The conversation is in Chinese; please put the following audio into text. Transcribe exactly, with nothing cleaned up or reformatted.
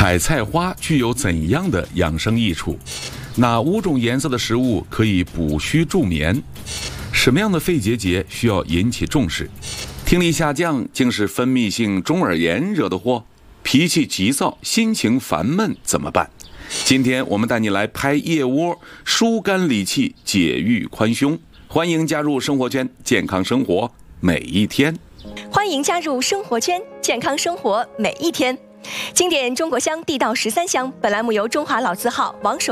海菜花具有怎样的养生益处？哪五种颜色的食物可以补虚助眠？什么样的肺结节需要引起重视？听力下降竟是分泌性中耳炎惹的祸？脾气急躁，心情烦闷怎么办？今天我们带你来拍腋窝，疏肝理气，解郁宽胸。欢迎加入生活圈，健康生活每一天。 欢迎加入生活圈，健康生活每一天。经典中国香，地道十三香。本栏目由中华老字号王守